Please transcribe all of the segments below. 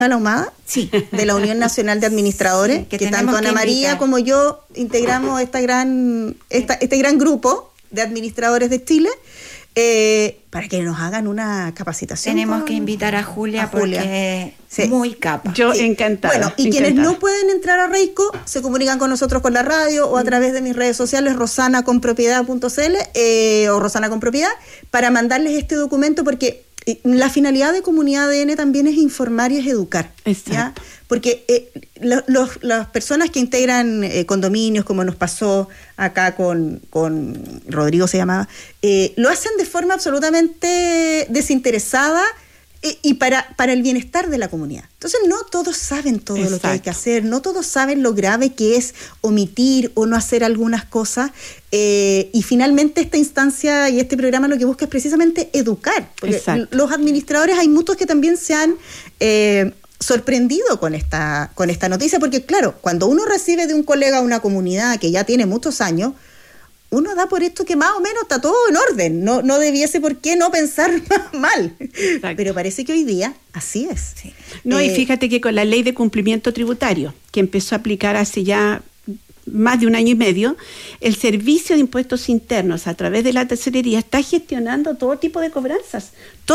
Ahumada, sí, de la Unión Nacional de Administradores, sí, que tanto Ana María como yo integramos este gran grupo de administradores de Chile, para que nos hagan una capacitación. Tenemos que invitar a Julia porque es muy capa. Yo encantada. Bueno, y quienes no pueden entrar a Reico se comunican con nosotros con la radio o a través de mis redes sociales, rosanaconpropiedad.cl o Rosana con Propiedad, para mandarles este documento, porque la finalidad de Comunidad ADN también es informar y es educar. Exacto. ¿Ya? Porque las personas que integran condominios, como nos pasó acá con Rodrigo se llamaba, lo hacen de forma absolutamente desinteresada y para el bienestar de la comunidad. Entonces no todos saben todo lo que hay que hacer, no todos saben lo grave que es omitir o no hacer algunas cosas, y finalmente esta instancia y este programa lo que busca es precisamente educar, porque los administradores hay muchos que también se han sorprendido con esta noticia, porque claro, cuando uno recibe de un colega una comunidad que ya tiene muchos años, uno da por esto que más o menos está todo en orden, no debiese por qué no pensar mal. Exacto. Pero parece que hoy día así es. Sí. No, y fíjate que con la ley de cumplimiento tributario, que empezó a aplicar hace ya más de 1 año y medio, el Servicio de Impuestos Internos a través de la tesorería está gestionando todo tipo de cobranzas,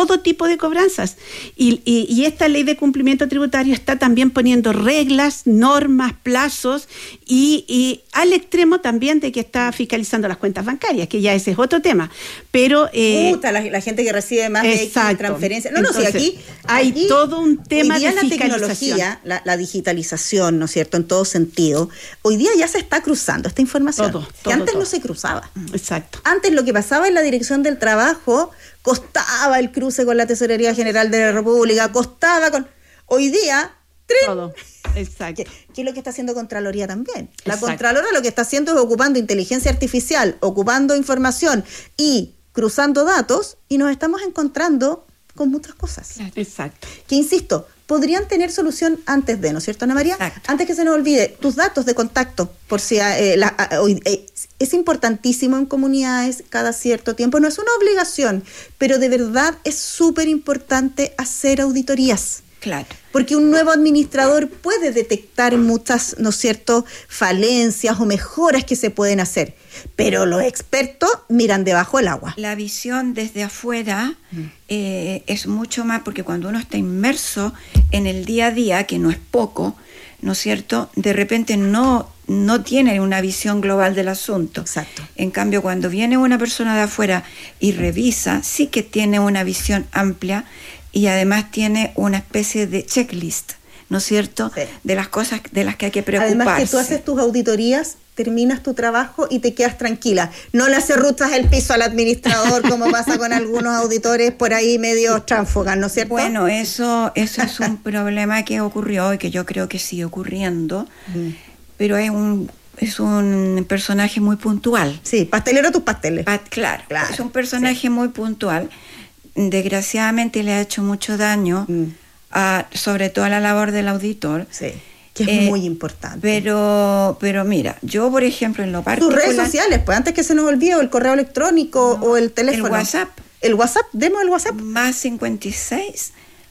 y esta ley de cumplimiento tributario está también poniendo reglas, normas, plazos, y al extremo también de que está fiscalizando las cuentas bancarias, que ya ese es otro tema, pero la gente que recibe más de X transferencias. Entonces, aquí hay todo un tema de fiscalización. La tecnología, la digitalización, ¿no es cierto?, en todo sentido, hoy día ya se está cruzando esta información, que antes no se cruzaba. Exacto. Antes lo que pasaba en la Dirección del Trabajo costaba el cruce con la Tesorería General de la República, hoy día todo. Exacto. ¿Qué es lo que está haciendo Contraloría también? La Contralora lo que está haciendo es ocupando inteligencia artificial, ocupando información y cruzando datos, y nos estamos encontrando con muchas cosas. Exacto. Que, insisto, podrían tener solución antes de, ¿no es cierto, Ana María? Exacto. Antes que se nos olvide, tus datos de contacto, por si es importantísimo en comunidades cada cierto tiempo, no es una obligación, pero de verdad es súper importante hacer auditorías. Claro. Porque un nuevo administrador puede detectar muchas, ¿no es cierto?, falencias o mejoras que se pueden hacer, pero los expertos miran debajo del agua. La visión desde afuera es mucho más, porque cuando uno está inmerso en el día a día, que no es poco, ¿no es cierto?, de repente no tiene una visión global del asunto. Exacto. En cambio, cuando viene una persona de afuera y revisa, sí que tiene una visión amplia, y además tiene una especie de checklist, ¿no es cierto?, sí, de las cosas de las que hay que preocuparse. Además que tú haces tus auditorías, terminas tu trabajo y te quedas tranquila. No le cerruchas el piso al administrador como pasa con algunos auditores por ahí medio tránfugas, ¿no es cierto? Bueno, eso es un problema que ocurrió y que yo creo que sigue ocurriendo, pero es un personaje muy puntual. Sí, pastelero tus pasteles. Claro, es un personaje muy puntual. Desgraciadamente le ha hecho mucho daño, sobre todo a la labor del auditor. Sí, que es muy importante. Pero mira, yo por ejemplo en lo particular... Tus redes sociales, pues antes que se nos olvide, o el correo electrónico o el teléfono. El WhatsApp. El WhatsApp, demos el WhatsApp. Más 56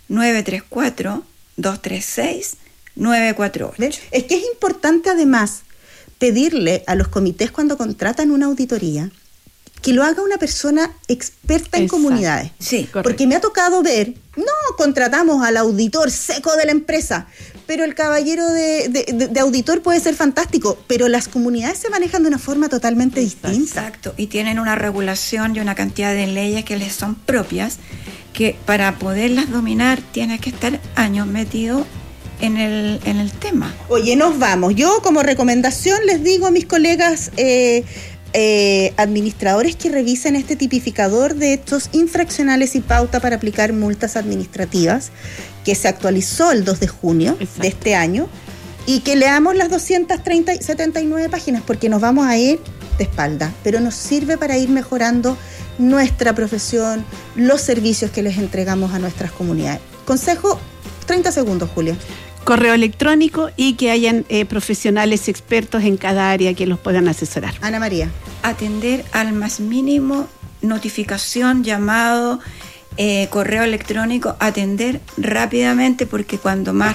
934 236 948. Es que es importante además pedirle a los comités cuando contratan una auditoría que lo haga una persona experta en comunidades. Sí, correcto. Porque me ha tocado ver, no contratamos al auditor seco de la empresa, pero el caballero de auditor puede ser fantástico, pero las comunidades se manejan de una forma totalmente distinta. Exacto, y tienen una regulación y una cantidad de leyes que les son propias, que para poderlas dominar tienes que estar años metido en el tema. Oye, nos vamos. Yo como recomendación les digo a mis colegas administradores que revisen este tipificador de hechos infraccionales y pauta para aplicar multas administrativas, que se actualizó el 2 de junio de este año, y que leamos las 279 páginas, porque nos vamos a ir de espalda, pero nos sirve para ir mejorando nuestra profesión, los servicios que les entregamos a nuestras comunidades. Consejo, 30 segundos, Julia. Correo electrónico y que hayan profesionales expertos en cada área que los puedan asesorar. Ana María. Atender al más mínimo notificación, llamado, correo electrónico, atender rápidamente, porque cuando más